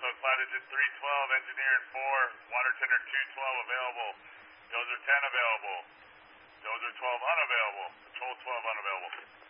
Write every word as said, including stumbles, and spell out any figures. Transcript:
so Cloud Engine three twelve, Engineer and four, Water Tender two twelve available, Dozer ten available, Dozer twelve unavailable, Patrol twelve unavailable.